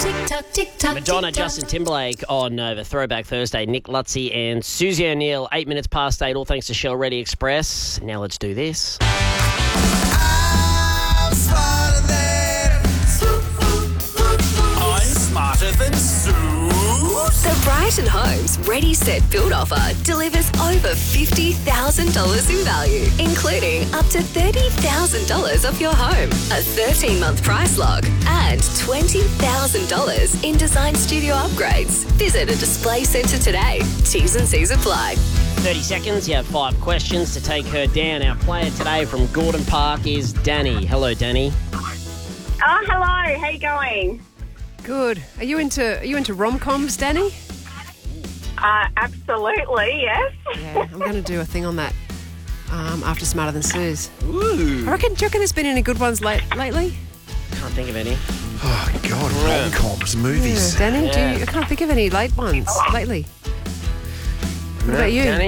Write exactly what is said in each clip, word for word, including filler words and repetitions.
Tick-tock, tick-tock, Madonna, tick-tock. Justin Timberlake on Nova. Throwback Thursday. Nick Lutzy and Susie O'Neill. Eight minutes past eight, all thanks to Shell Ready Express. Now let's do this. I'm smarter than I'm smarter than Sue. The Brighton Homes Ready Set Build offer delivers over fifty thousand dollars in value, including up to thirty thousand dollars off your home, a thirteen-month price lock, and twenty thousand dollars in design studio upgrades. Visit a display centre today. T's and C's apply. thirty seconds. You have five questions to take her down. Our player today from Gordon Park is Danny. Hello, Danny. Oh, hello. How you going? Good. Are you into Are you into rom-coms, Danny? Uh, absolutely, yes. Yeah, I'm going to do a thing on that um, after Smarter Than Suze. Ooh. I reckon. Do you reckon there's been any good ones late lately? Can't think of any. Oh, God, rom-coms, movies. Yeah, Danny, do Yeah. you, I can't think of any late ones lately. What about you? Danny?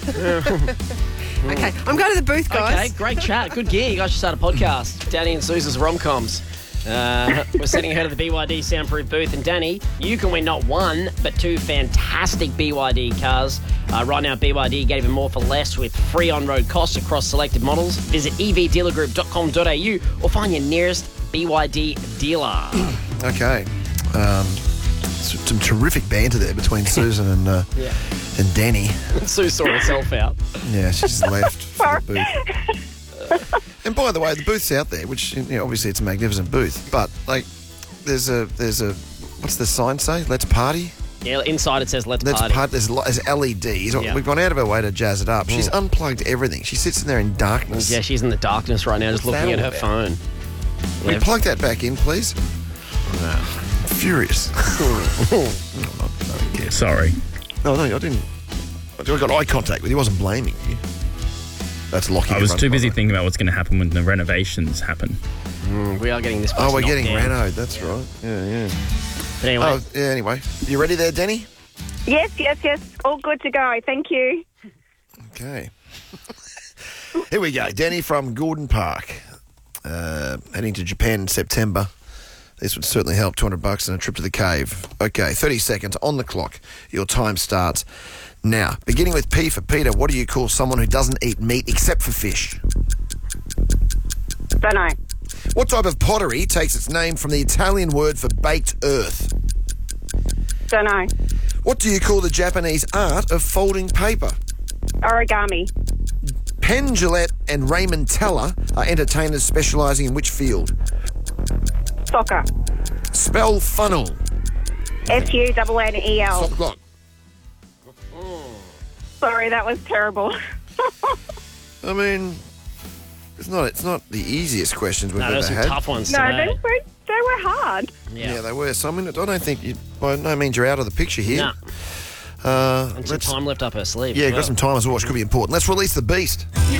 Okay, I'm going to the booth, guys. Okay, great chat. Good gear. You guys should start a podcast. Danny and Susan's rom-coms. Uh, we're sitting ahead of the B Y D soundproof booth. And Danny, you can win not one, but two fantastic B Y D cars. Uh, right now, B Y D get even more for less with free on-road costs across selected models. Visit e v dealer group dot com dot a u or find your nearest B Y D dealer. Okay. Um, some terrific banter there between Susan and uh, Yeah. and Danny. Sue saw herself out. Yeah, she just left for the booth. And by the way, the booth's out there, which, you know, obviously it's a magnificent booth. But like, there's a there's a what's the sign say? Let's party. Yeah, inside it says let's, Let's party. party. There's, lo- there's L E Ds. Yeah. We've gone out of our way to jazz it up. She's unplugged everything. She's sits in there in darkness. Yeah, she's in the darkness right now, just What's looking that at her all phone. Can Yeah. we plug that back in, please? Furious. Sorry. No, no, I didn't. I got eye contact with you. I wasn't blaming you. That's locking. I was everyone too busy behind. thinking about what's going to happen when the renovations happen. Mm, we are getting this place Oh, we're knocked getting down. renoed. That's right. Yeah, yeah. But anyway, Oh, yeah. Anyway, you ready there, Danny? Yes, yes, yes. All good to go. Thank you. Okay. Here we go. Danny from Gordon Park, uh, heading to Japan in September. This would certainly help. two hundred bucks and a trip to the cave. Okay, thirty seconds on the clock. Your time starts now. Beginning with P for Peter, what do you call someone who doesn't eat meat except for fish? Don't know. What type of pottery takes its name from the Italian word for baked earth? Don't know. What do you call the Japanese art of folding paper? Origami. Penn Jillette and Raymond Teller are entertainers specialising in which field? Soccer. Spell funnel. F U N N E L. Stop the clock. Sorry, that was terrible. I mean, it's not it's not the easiest questions we've no, ever there's some had. tough ones No, today. they were, they were hard. Yeah. Yeah, they were. So I mean, I don't think you, by no means you're out of the picture here. Nah. Uh, And some let's, time left up her sleeve. yeah, as got well. some time as well, which could be important. Let's release the beast. You